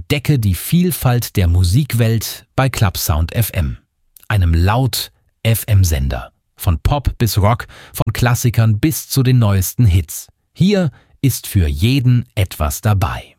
Entdecke die Vielfalt der Musikwelt bei Clubsound FM, einem Laut-FM-Sender. Von Pop bis Rock, von Klassikern bis zu den neuesten Hits. Hier ist für jeden etwas dabei.